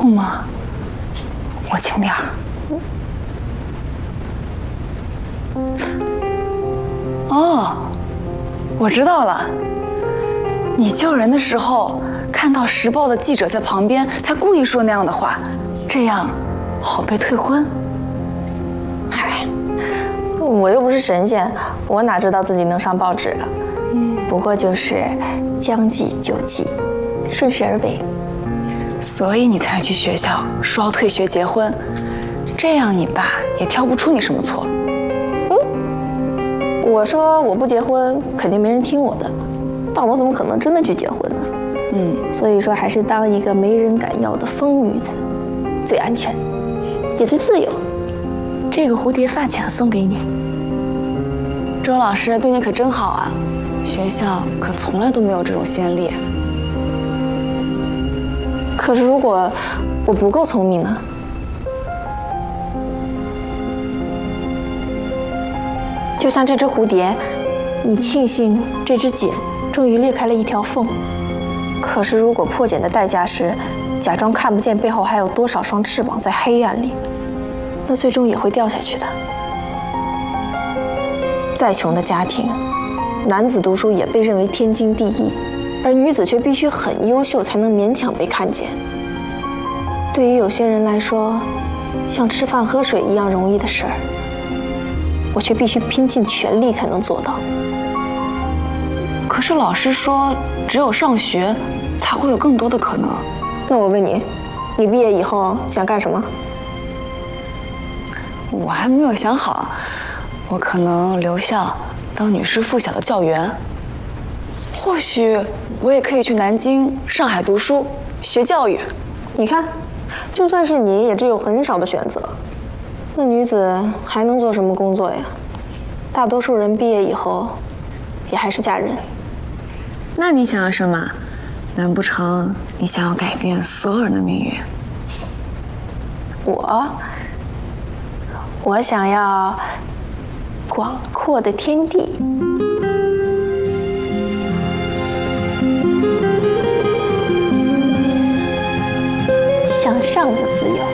痛吗？我轻点儿。哦，我知道了。你救人的时候看到《时报》的记者在旁边，才故意说那样的话，这样好被退婚。 嗨，我又不是神仙，我哪知道自己能上报纸啊？不过就是将计就计，顺势而为。 所以你才去学校说要退学结婚，这样你爸也挑不出你什么错。 我说我不结婚，肯定没人听我的，但我怎么可能真的去结婚呢？所以说还是当一个没人敢要的疯女子，最安全，也最自由。 这个蝴蝶发卡送给你。周老师对你可真好啊，学校可从来都没有这种先例。 可是如果我不够聪明呢？就像这只蝴蝶，你庆幸这只茧终于裂开了一条缝，可是如果破茧的代价是假装看不见背后还有多少双翅膀在黑暗里，那最终也会掉下去的。再穷的家庭，男子读书也被认为天经地义，而女子却必须很优秀才能勉强被看见。对于有些人来说，像吃饭喝水一样容易的事儿，我却必须拼尽全力才能做到。 可是老师说，只有上学才会有更多的可能。 那我问你，你毕业以后想干什么？ 我还没有想好，我可能留校当女师附小的教员，或许我也可以去南京、上海读书学教育。 你看，就算是你，也只有很少的选择。那女子还能做什么工作呀？大多数人毕业以后，也还是嫁人。 那你想要什么？难不成你想要改变所有人的命运？ 我想要广阔的天地，向上的自由。